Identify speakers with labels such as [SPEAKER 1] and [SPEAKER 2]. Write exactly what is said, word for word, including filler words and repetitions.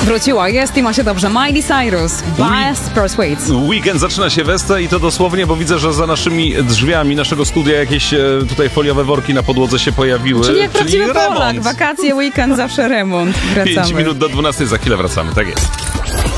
[SPEAKER 1] Wróciła, jest i ma się dobrze. Miley Cyrus, Best Persuades.
[SPEAKER 2] Weekend zaczyna się westa i to dosłownie, bo widzę, że za naszymi drzwiami naszego studia jakieś e, tutaj foliowe worki na podłodze się pojawiły.
[SPEAKER 1] Czyli jak prawdziwy
[SPEAKER 2] remont.
[SPEAKER 1] Polak, wakacje, weekend, zawsze remont.
[SPEAKER 2] pięć
[SPEAKER 1] Wracamy.
[SPEAKER 2] minut do dwunastej, za chwilę wracamy, tak jest.